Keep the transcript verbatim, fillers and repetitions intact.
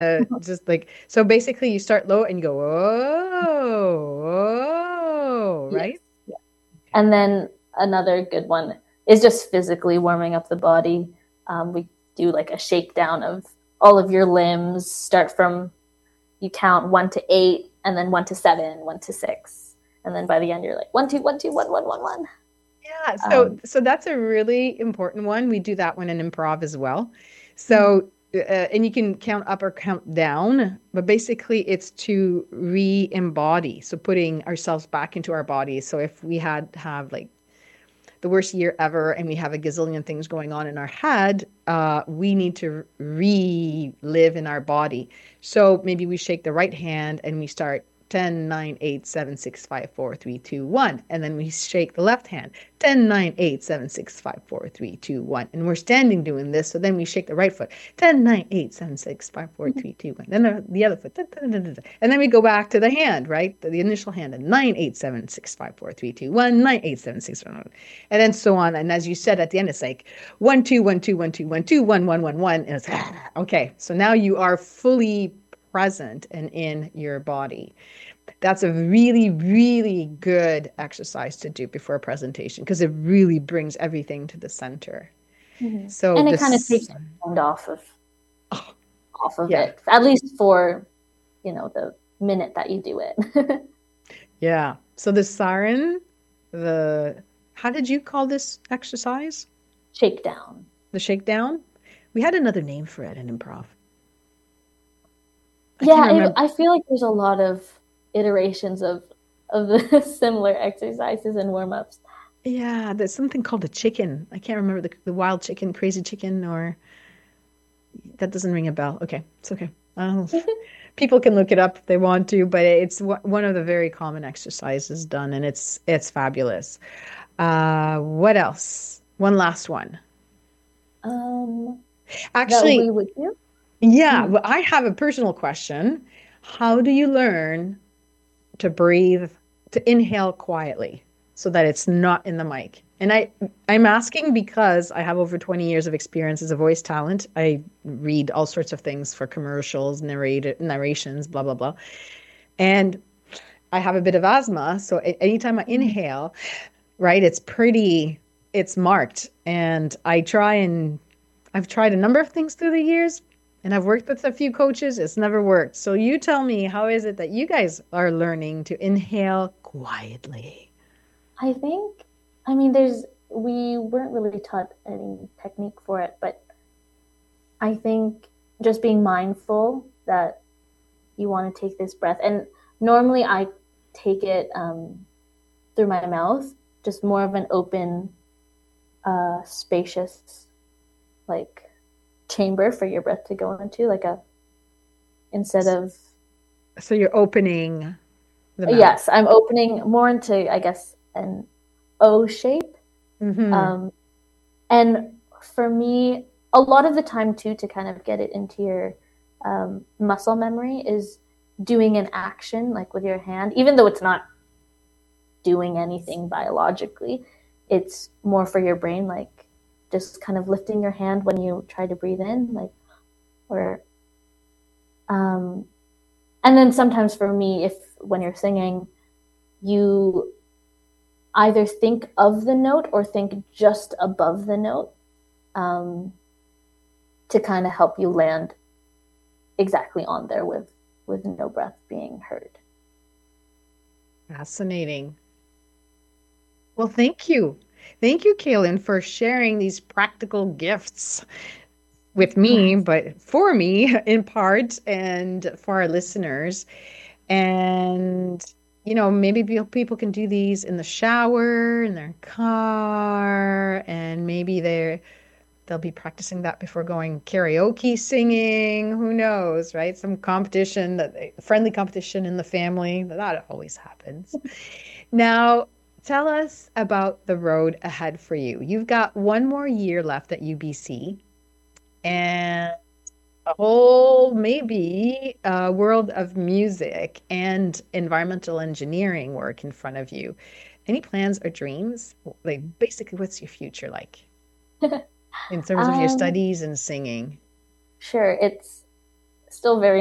uh, just like, so basically you start low and you go, whoa, whoa, Yes. right? Yeah. And then another good one is just physically warming up the body. Um, we do like a shakedown of all of your limbs. Start from you count one to eight, and then one to seven, one to six, and then by the end you're like one, two, one, two, one, one, one, one. Yeah, so Um, so that's a really important one. We do that one in improv as well. mhm. So uh, and you can count up or count down, but basically it's to re-embody. So putting ourselves back into our bodies. So if we had have like the worst year ever and we have a gazillion things going on in our head, uh, we need to relive in our body. So maybe we shake the right hand and we start ten, nine, eight, seven, six, five, four, three, two, one. And then we shake the left hand ten, nine, eight, seven, six, five, four, three, two, one. And we're standing doing this. So then we shake the right foot ten, nine, eight, seven, six, five, four, three, two, one. Then the, the other foot. Da, da, da, da, da. And then we go back to the hand, right? The, the initial hand. nine, eight, seven, six, five, four, three, two, one. nine, eight, seven, six, five, four, three, two, one. And then so on. And as you said at the end, it's like one, two, one, two, one, two, one, two, one, one, one, one. And it's okay. So now you are fully present and in your body. That's a really, really good exercise to do before a presentation because it really brings everything to the center. Mhm. So And it kind of this, takes your mind off of oh, off of yeah, it, at least for you know the minute that you do it. yeah. So the siren, the, how did you call this exercise? Shakedown. The shakedown? We had another name for it in improv. I can't Yeah, it, remember. I feel like there's a lot of iterations of of the similar exercises and warm ups. Yeah, there's something called a chicken. I can't remember the, the wild chicken, crazy chicken, or that doesn't ring a bell. Okay, it's okay. Oh, people can look it up if they want to, but it's w- one of the very common exercises done, and it's it's fabulous. Uh, what else? One last one. um, that we Actually, would do. yeah, Mhm. well, I have a personal question. How do you learn to breathe, to inhale quietly so that it's not in the mic? And I, I'm asking because I have over twenty years of experience as a voice talent. I read all sorts of things for commercials, narrated narrations, blah, blah, blah. And I have a bit of asthma. So anytime I Mhm. inhale, right, it's pretty, it's marked. And I try and I've tried a number of things through the years and I've worked with a few coaches. It's never worked. So you tell me, how is it that you guys are learning to inhale quietly? I think, I mean, there's we weren't really taught any technique for it, but I think just being mindful that you want to take this breath, and normally I take it um, through my mouth, just more of an open, uh, spacious, like chamber for your breath to go into, like a instead of So you're opening the mouth. yes, I'm opening more into I guess an O shape. Hmm. Um, and for me, a lot of the time too, to kind of get it into your um, muscle memory is doing an action like with your hand, even though it's not doing anything biologically. It's more for your brain, like just kind of lifting your hand when you try to breathe in, like or um, and then sometimes for me, if when you're singing, you either think of the note or think just above the note um, to kind of help you land exactly on there with with no breath being heard. Fascinating. Well, thank you. Thank you, Kaylin, for sharing these practical gifts with Of me, course. but for me in part and for our listeners. And, you know, maybe people can do these in the shower, in their car, and maybe they're they'll be practicing that before going karaoke singing. Who knows, right? Some competition, that friendly competition in the family. That always happens. Now, tell us about the road ahead for you. You've got one more year left at U B C and a whole maybe uh, world of music and environmental engineering work in front of you. Any plans or dreams? Like, basically, what's your future like in terms of your um, studies and singing? sure. It's still very